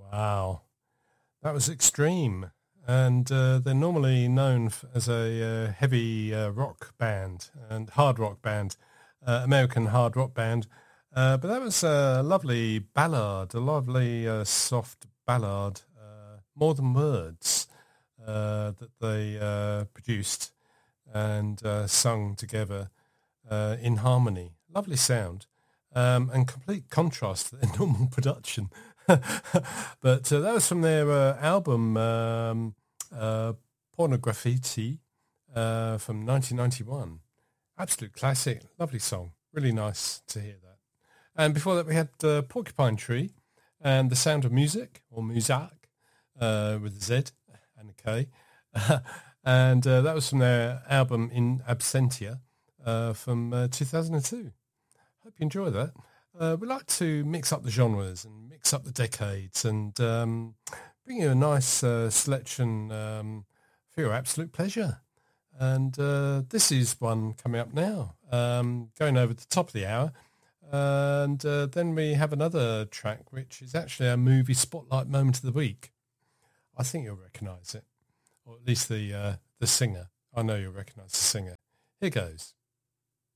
Wow, that was extreme. And they're normally known as a heavy rock band and hard rock band, American hard rock band. But that was a lovely ballad, a lovely soft ballad, More Than Words, that they produced and sung together in harmony. Lovely sound. And complete contrast to their normal production. But that was from their album Pornograffiti from 1991. Absolute classic. Lovely song. Really nice to hear that. And before that we had Porcupine Tree and The Sound of Music, or Muzak, with a Z and a K. And that was from their album In Absentia from 2002. Hope you enjoy that. We like to mix up the genres and mix up the decades and bring you a nice selection for your absolute pleasure. And this is one coming up now, going over the top of the hour. And then we have another track, which is actually our movie spotlight moment of the week. I think you'll recognise it, or at least the singer. I know you'll recognise the singer. Here goes.